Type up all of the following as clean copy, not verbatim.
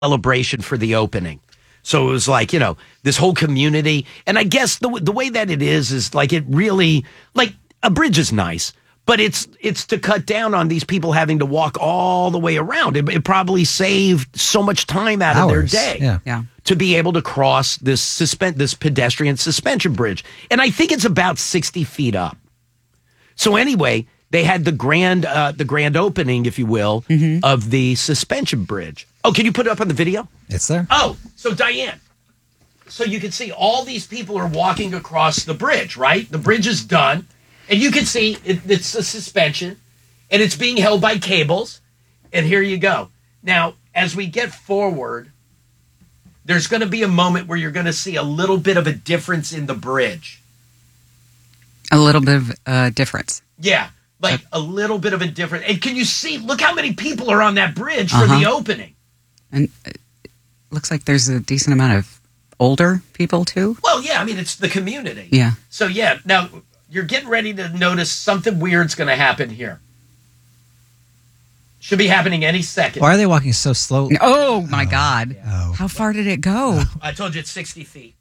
celebration for the opening. So it was like, this whole community. And I guess the way that it is like it really, like a bridge is nice, but it's to cut down on these people having to walk all the way around. It probably saved so much time out of their day to be able to cross this pedestrian suspension bridge. And I think it's about 60 feet up. So anyway, they had the grand opening, if you will, of the suspension bridge. Oh, can you put it up on the video? It's there. Oh, so Diane, so you can see all these people are walking across the bridge, right? The bridge is done, and you can see it's a suspension, and it's being held by cables. And here you go. Now, as we get forward, there's going to be a moment where you're going to see a little bit of a difference in the bridge. A little bit of a difference. Yeah, like a little bit of a difference. And can you see, look how many people are on that bridge for the opening. And it looks like there's a decent amount of older people, too. Well, yeah, I mean, it's the community. Yeah. So, yeah, now you're getting ready to notice something weird's going to happen here. Should be happening any second. Why are they walking so slowly? Oh, my God. Oh. How far did it go? I told you it's 60 feet.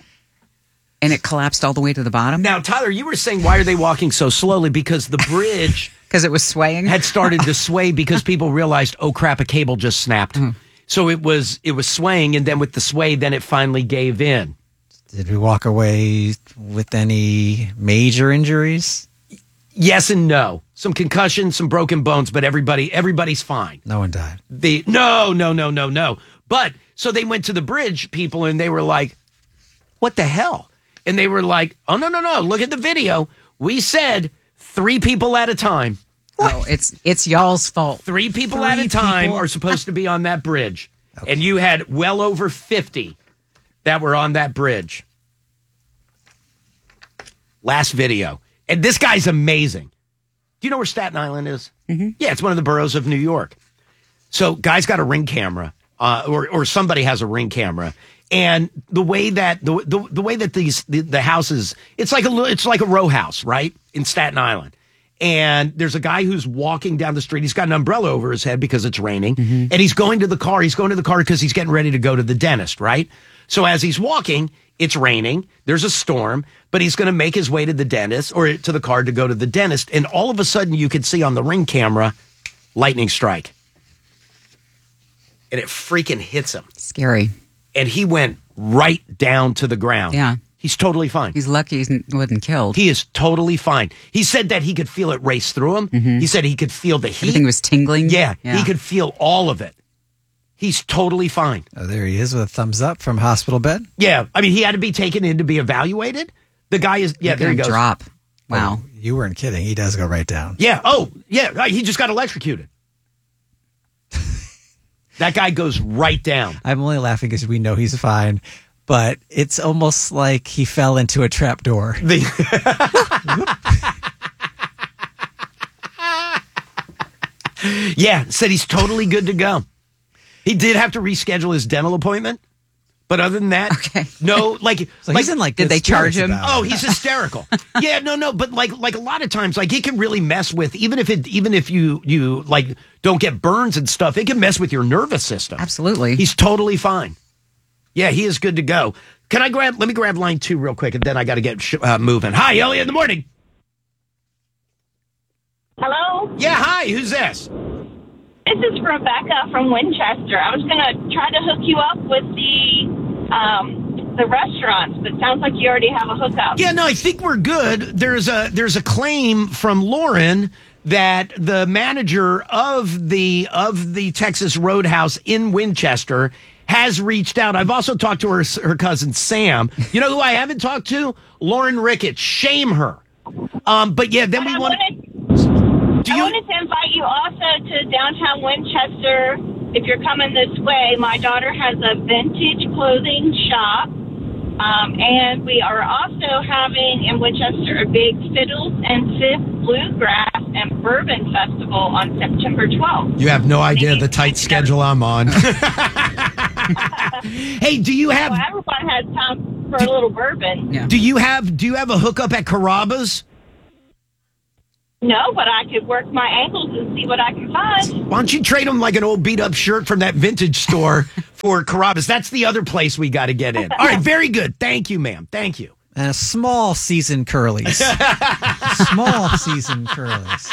And it collapsed all the way to the bottom? Now, Tyler, you were saying, why are they walking so slowly? Because the bridge... Because it was swaying? Had started to sway because people realized, oh, crap, a cable just snapped. So it was swaying, and then with the sway, then it finally gave in. Did we walk away with any major injuries? Yes and no. Some concussions, some broken bones, but everybody's fine. No one died. No. But, so they went to the bridge, people, and they were like, what the hell? And they were like, oh, no, look at the video. We said 3 people at a time. What? Oh, it's y'all's fault. 3 people at a time are supposed to be on that bridge. Okay. And you had well over 50 that were on that bridge. Last video. And this guy's amazing. Do you know where Staten Island is? Mm-hmm. Yeah, it's one of the boroughs of New York. So guy's got a Ring camera, or somebody has a Ring camera. And the way that the way that the houses, it's like a row house, right, in Staten Island. And there's a guy who's walking down the street. He's got an umbrella over his head because it's raining, and he's going to the car. He's going to the car because he's getting ready to go to the dentist, right? So as he's walking, it's raining. There's a storm, but he's going to make his way to the dentist or to the car to go to the dentist. And all of a sudden, you can see on the Ring camera, lightning strike, and it freaking hits him. Scary. And he went right down to the ground. Yeah. He's totally fine. He's lucky he wasn't killed. He is totally fine. He said that he could feel it race through him. He said he could feel the heat. Everything was tingling? Yeah, he could feel all of it. He's totally fine. Oh, there he is with a thumbs up from hospital bed. Yeah, I mean, he had to be taken in to be evaluated. The guy is, there he goes. Drop. Wow. Oh, you weren't kidding. He does go right down. Yeah, he just got electrocuted. That guy goes right down. I'm only laughing because we know he's fine, but it's almost like he fell into a trap door. Yeah, said he's totally good to go. He did have to reschedule his dental appointment, but other than that, no, did they charge him? Oh, he's hysterical. Yeah, no, but like a lot of times, like it can really mess with even if you like don't get burns and stuff, it can mess with your nervous system. Absolutely, he's totally fine. Yeah, he is good to go. Let me grab line 2 real quick, and then I got to get moving. Hi, Elliot in the morning. Hello? Yeah, hi, who's this? This is Rebecca from Winchester. I was going to try to hook you up with the restaurants, but it sounds like you already have a hookup. Yeah, no, I think we're good. There's a claim from Lauren that the manager of the Texas Roadhouse in Winchester has reached out. I've also talked to her cousin Sam. You know who I haven't talked to? Lauren Ricketts. Shame her. But yeah, then I wanted to invite you also to downtown Winchester. If you're coming this way, my daughter has a vintage clothing shop. And we are also having in Winchester a big Fiddles and Fifth Bluegrass and Bourbon Festival on September 12th. You have no idea the tight schedule I'm on. Hey, do you have... Well, everyone has time for a little bourbon. Yeah. Do you have a hookup at Carrabba's? No, but I could work my ankles and see what I can find. Why don't you trade him like an old beat-up shirt from that vintage store for Carrabba's? That's the other place we got to get in. All right, very good. Thank you, ma'am. Thank you. And a small season curlies. Small season curlies.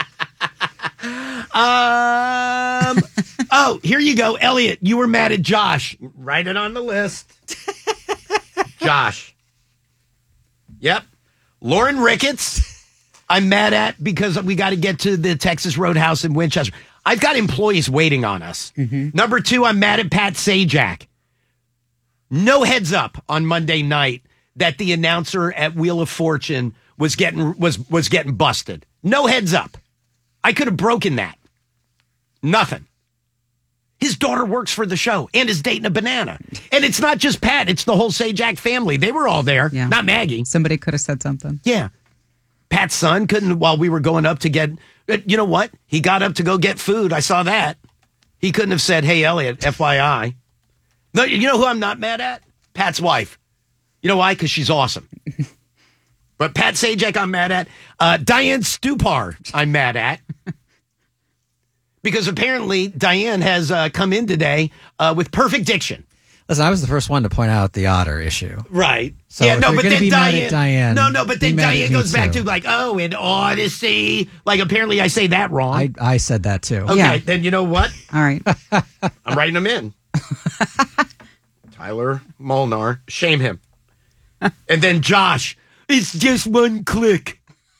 Oh, here you go. Elliot, you were mad at Josh. Write it on the list. Josh. Yep. Lauren Ricketts, I'm mad at because we got to get to the Texas Roadhouse in Winchester. I've got employees waiting on us. Number 2, I'm mad at Pat Sajak. No heads up on Monday night that the announcer at Wheel of Fortune was getting busted. No heads up. I could have broken that. Nothing. His daughter works for the show and is dating a banana. And it's not just Pat, it's the whole Sajak family. They were all there, not Maggie. Somebody could have said something. Yeah. Pat's son couldn't, while we were going up to get, you know what? He got up to go get food. I saw that. He couldn't have said, hey, Elliot, FYI. No, you know who I'm not mad at? Pat's wife. You know why? Because she's awesome. But Pat Sajak, I'm mad at. Diane Stupar, I'm mad at. Because apparently Diane has come in today with perfect diction. Listen, I was the first one to point out the otter issue. Right. So but then Diane. No, but then Diane goes back to like, oh, in Odyssey. Like, apparently I say that wrong. I said that too. Okay, then you know what? All right. I'm writing them in. Tyler Molnar, shame him. And then Josh, it's just one click.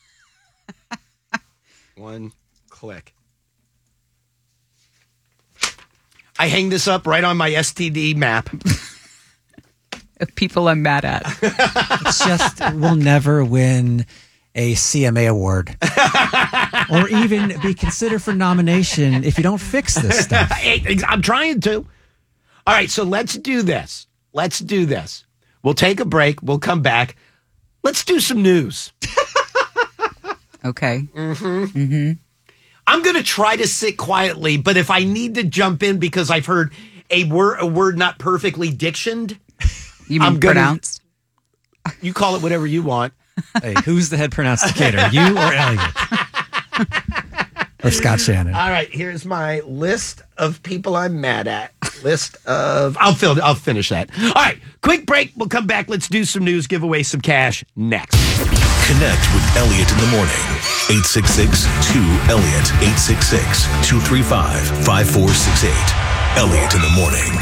One click. I hang this up right on my STD map. People I'm mad at. It's just, we'll never win a CMA award or even be considered for nomination if you don't fix this stuff. I'm trying to. All right, so let's do this. We'll take a break. We'll come back. Let's do some news. Okay. I'm going to try to sit quietly, but if I need to jump in because I've heard a word not perfectly dictioned. You mean pronounced? You call it whatever you want. Hey, who's the head pronounsticator? You or Elliot? Or Scott Shannon? All right, here's my list of people I'm mad at. I'll finish that. All right, quick break. We'll come back. Let's do some news, give away some cash next. Connect with Elliot in the morning. 866-2-ELLIOT. 866-235-5468. Elliot in the morning.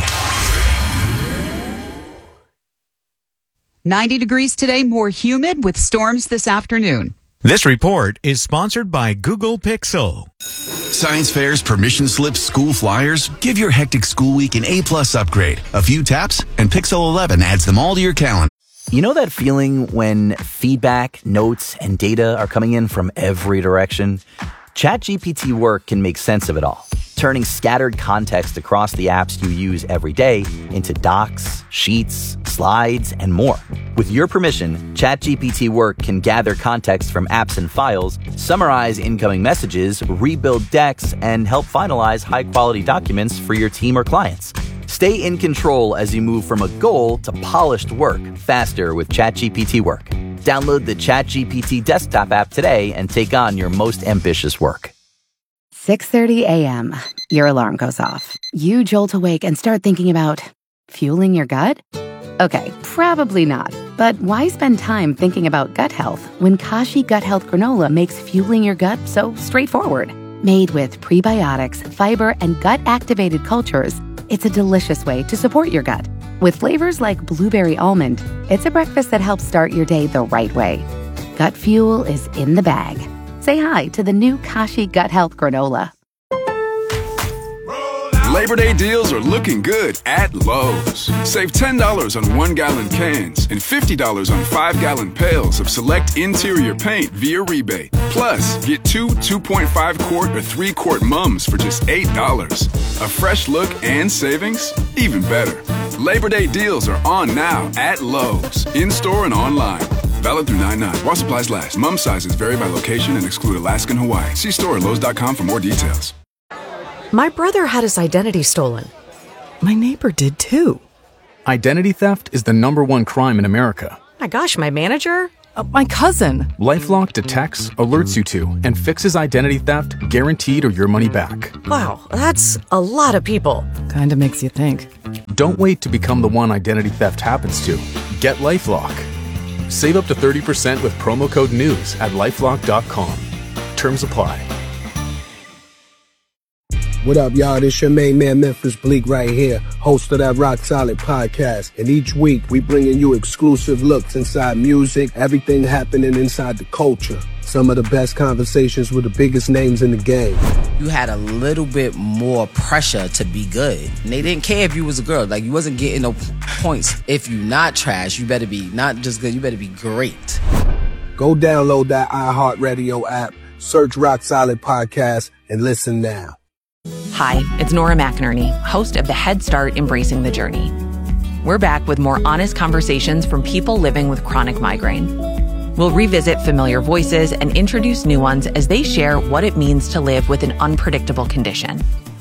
90 degrees today, more humid with storms this afternoon. This report is sponsored by Google Pixel. Science fairs, permission slips, school flyers. Give your hectic school week an A+ upgrade. A few taps, and Pixel 11 adds them all to your calendar. You know that feeling when feedback, notes, and data are coming in from every direction? ChatGPT Work can make sense of it all, turning scattered context across the apps you use every day into docs, sheets, slides, and more. With your permission, ChatGPT Work can gather context from apps and files, summarize incoming messages, rebuild decks, and help finalize high-quality documents for your team or clients. Stay in control as you move from a goal to polished work faster with ChatGPT Work. Download the ChatGPT desktop app today and take on your most ambitious work. 6:30 a.m. Your alarm goes off. You jolt awake and start thinking about fueling your gut? Okay, probably not. But why spend time thinking about gut health when Kashi Gut Health Granola makes fueling your gut so straightforward? Made with prebiotics, fiber, and gut-activated cultures, it's a delicious way to support your gut. With flavors like blueberry almond, it's a breakfast that helps start your day the right way. Gut fuel is in the bag. Say hi to the new Kashi Gut Health Granola. Labor Day deals are looking good at Lowe's. Save $10 on 1-gallon cans and $50 on 5-gallon pails of select interior paint via rebate. Plus, get 2 2.5-quart or 3-quart mums for just $8. A fresh look and savings? Even better. Labor Day deals are on now at Lowe's, in-store and online. Valid through 9/9. While supplies last. Mum sizes vary by location and exclude Alaska and Hawaii. See store at Lowe's.com for more details. My brother had his identity stolen. My neighbor did too. Identity theft is the #1 crime in America. My gosh, my manager? My cousin. LifeLock detects, alerts you to, and fixes identity theft guaranteed or your money back. Wow, that's a lot of people. Kinda makes you think. Don't wait to become the one identity theft happens to. Get LifeLock. Save up to 30% with promo code NEWS at LifeLock.com. Terms apply. What up, y'all? This your main man, Memphis Bleak, right here, host of that Rock Solid podcast. And each week, we bringing you exclusive looks inside music, everything happening inside the culture. Some of the best conversations with the biggest names in the game. You had a little bit more pressure to be good. And they didn't care if you was a girl. Like, you wasn't getting no points. If you not trash, you better be not just good, you better be great. Go download that iHeartRadio app, search Rock Solid Podcast, and listen now. Hi, it's Nora McInerney, host of the Head Start Embracing the Journey. We're back with more honest conversations from people living with chronic migraine. We'll revisit familiar voices and introduce new ones as they share what it means to live with an unpredictable condition.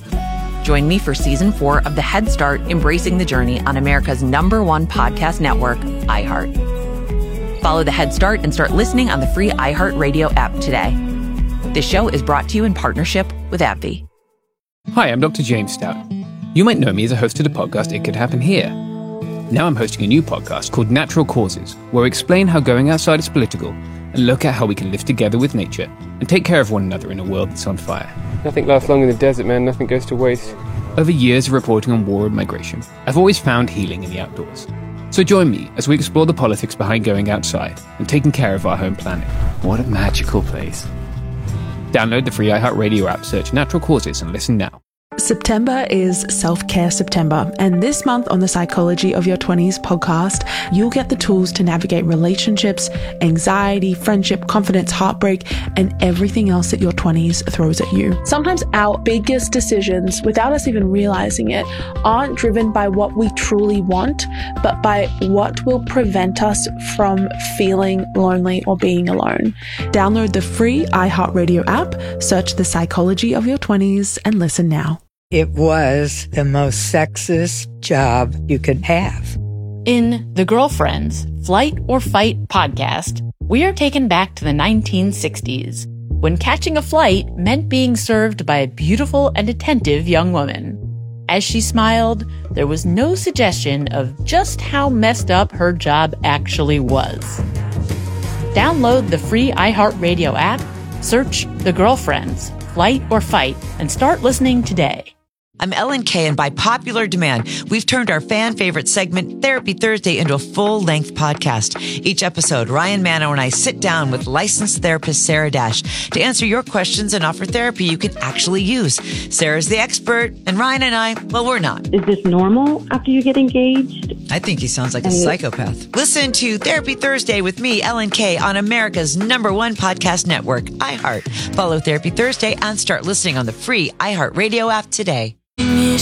Join me for Season 4 of the Head Start Embracing the Journey on America's #1 podcast network, iHeart. Follow the Head Start and start listening on the free iHeartRadio app today. This show is brought to you in partnership with AbbVie. Hi, I'm Dr. James Stout. You might know me as a host of the podcast It Could Happen Here. Now I'm hosting a new podcast called Natural Causes, where I explain how going outside is political and look at how we can live together with nature and take care of one another in a world that's on fire. Nothing lasts long in the desert, man. Nothing goes to waste. Over years of reporting on war and migration, I've always found healing in the outdoors. So join me as we explore the politics behind going outside and taking care of our home planet. What a magical place. Download the free iHeartRadio app, search Natural Causes, and listen now. September is Self-Care September, and this month on the Psychology of Your 20s podcast, you'll get the tools to navigate relationships, anxiety, friendship, confidence, heartbreak, and everything else that your 20s throws at you. Sometimes our biggest decisions, without us even realizing it, aren't driven by what we truly want, but by what will prevent us from feeling lonely or being alone. Download the free iHeartRadio app, search the Psychology of Your 20s, and listen now. It was the most sexist job you could have. In The Girlfriends, Flight or Fight podcast, we are taken back to the 1960s, when catching a flight meant being served by a beautiful and attentive young woman. As she smiled, there was no suggestion of just how messed up her job actually was. Download the free iHeartRadio app, search The Girlfriends, Flight or Fight, and start listening today. I'm Ellen Kay, and by popular demand, we've turned our fan favorite segment, Therapy Thursday, into a full-length podcast. Each episode, Ryan Manno and I sit down with licensed therapist Sarah Dash to answer your questions and offer therapy you can actually use. Sarah's the expert, and Ryan and I, well, we're not. Is this normal after you get engaged? I think he sounds like a psychopath. Listen to Therapy Thursday with me, Ellen Kay, on America's #1 podcast network, iHeart. Follow Therapy Thursday and start listening on the free iHeartRadio app today.